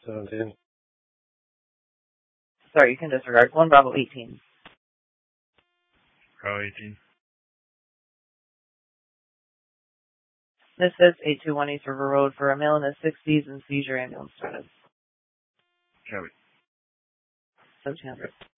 17. Sorry, you can disregard. 1 Bravo 18. Bravo 18. This is 821 East River Road for a male in his 60s and seizure ambulance status. Copy. 1700.